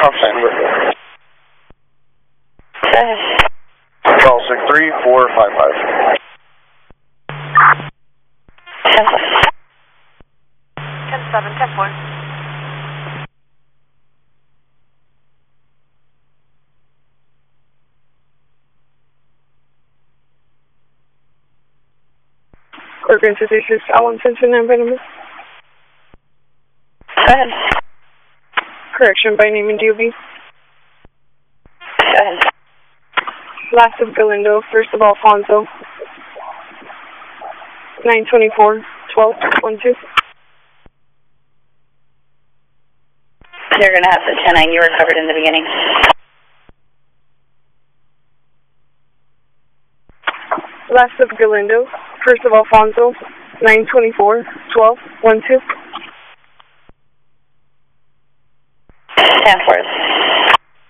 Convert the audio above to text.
Tom Sandberg. 1263 455. 10-7, 10-4. Organization Allen Cincinnati number. Go ahead. Correction by name and DOB. Go ahead. Last of Galindo, first of Alfonso. 924 12 12. They're going to have the 10-9 you recovered in the beginning. Last of Galindo, first of Alfonso. 924 12 12. 10-4.